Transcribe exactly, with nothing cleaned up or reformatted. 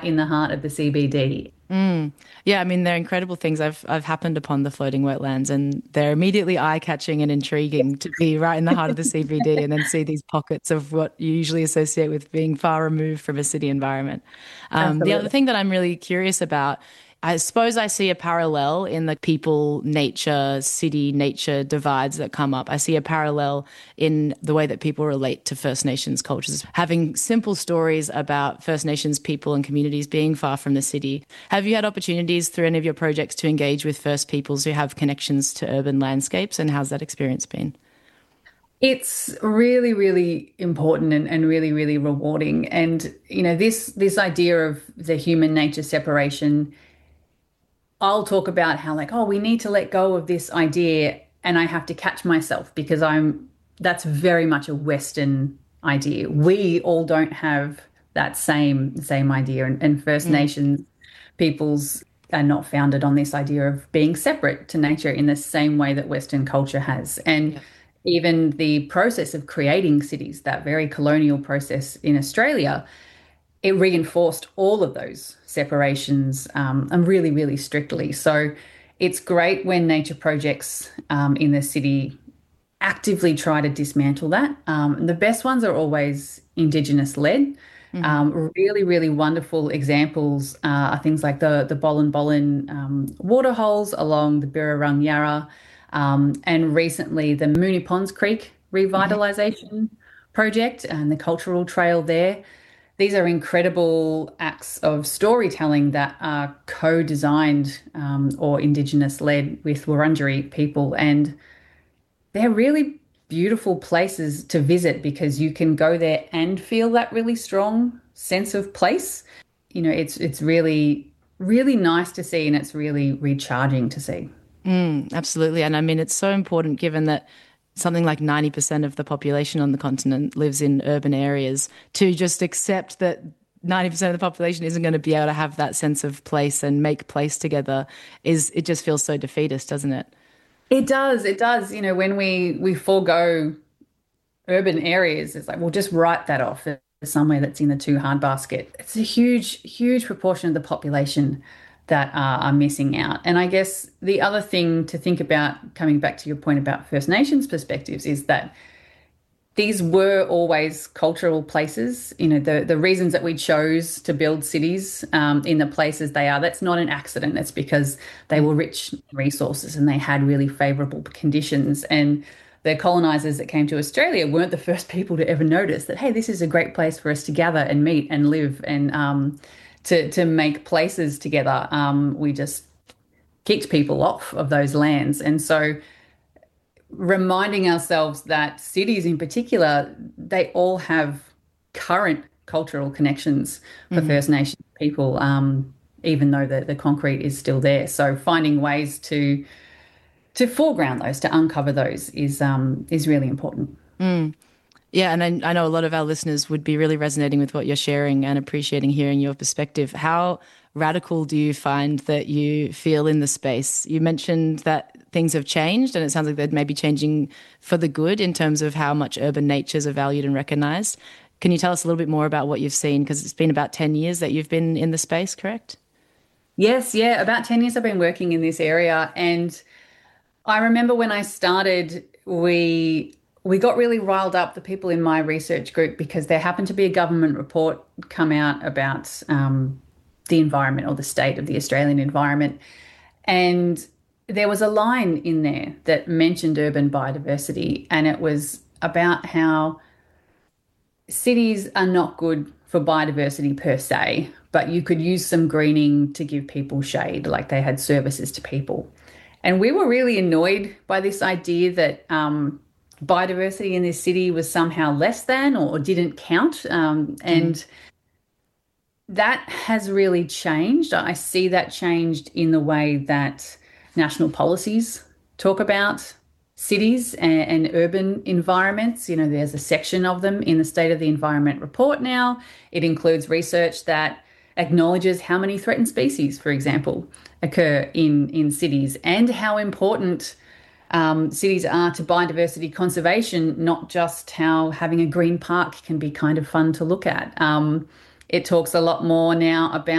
in the heart of the C B D. Mm. Yeah, I mean, they're incredible things. I've I've happened upon the floating wetlands, and they're immediately eye-catching and intriguing to be right in the heart of the C B D and then see these pockets of what you usually associate with being far removed from a city environment. Um, the other Absolutely. thing that I'm really curious about, I suppose I see a parallel in the people, nature, city, nature divides that come up. I see a parallel in the way that people relate to First Nations cultures, having simple stories about First Nations people and communities being far from the city. Have you had opportunities through any of your projects to engage with First Peoples who have connections to urban landscapes, and how's that experience been? It's really, really important and, and really, really rewarding. And, you know, this this idea of the human nature separation, I'll talk about how like, oh, we need to let go of this idea, and I have to catch myself because I'm that's very much a Western idea. We all don't have that same same idea, and, and First Mm, Nations peoples are not founded on this idea of being separate to nature in the same way that Western culture has. And yeah. even the process of creating cities, that very colonial process in Australia, it reinforced all of those separations um, and really, really strictly. So it's great when nature projects um, in the city actively try to dismantle that. Um, the best ones are always Indigenous led. Hmm. Um, really, really wonderful examples uh, are things like the the Bolin Bolin um, water holes along the Birrarung Yarra, um, and recently the Moonee Ponds Creek Hmm. revitalisation project and the cultural trail there. These are incredible acts of storytelling that are co-designed um, or Indigenous led with Wurundjeri people, and they're really beautiful places to visit because you can go there and feel that really strong sense of place. You know, it's it's really, really nice to see and it's really recharging to see. Mm, absolutely. And I mean, it's so important given that something like ninety percent of the population on the continent lives in urban areas to just accept that ninety percent of the population isn't going to be able to have that sense of place and make place together is it just feels so defeatist, doesn't it? It does, it does. You know, when we we forego urban areas, it's like, we'll just write that off as somewhere that's in the too hard basket. It's a huge, huge proportion of the population that are, are missing out. And I guess the other thing to think about, coming back to your point about First Nations perspectives, is that these were always cultural places. You know, the, the reasons that we chose to build cities um, in the places they are, that's not an accident. That's because they Mm, were rich in resources and they had really favorable conditions. And the colonizers that came to Australia weren't the first people to ever notice that, hey, this is a great place for us to gather and meet and live and um, to, to make places together. Um, we just kicked people off of those lands. And so reminding ourselves that cities in particular, they all have current cultural connections for mhm. First Nations people, um, even though the, the concrete is still there. So finding ways to to foreground those, to uncover those is um, is really important. Mm. Yeah, and I, I know a lot of our listeners would be really resonating with what you're sharing and appreciating hearing your perspective. How radical do you find that you feel in the space? You mentioned that things have changed, and it sounds like they're maybe changing for the good in terms of how much urban natures are valued and recognized. Can you tell us a little bit more about what you've seen? Because it's been about ten years that you've been in the space, correct? Yes, yeah, about ten years I've been working in this area, and I remember when I started, we we got really riled up, the people in my research group, because there happened to be a government report come out about um, the environment or the state of the Australian environment. And there was a line in there that mentioned urban biodiversity, and it was about how cities are not good for biodiversity per se, but you could use some greening to give people shade, like they had services to people. And we were really annoyed by this idea that um, biodiversity in this city was somehow less than or, or didn't count. Um, Mm, and that has really changed. I see that changed in the way that national policies talk about cities and, and urban environments. You know, there's a section of them in the State of the Environment report now. It includes research that acknowledges how many threatened species, for example, occur in, in cities and how important um, cities are to biodiversity conservation, not just how having a green park can be kind of fun to look at. Um, It talks a lot more now about